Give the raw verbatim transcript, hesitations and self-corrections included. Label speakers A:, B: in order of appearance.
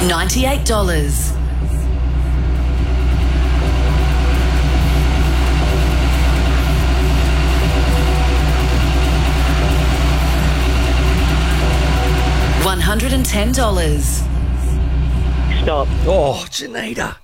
A: ninety-eight dollars. one hundred ten dollars.
B: Stop.
C: Oh, Janita.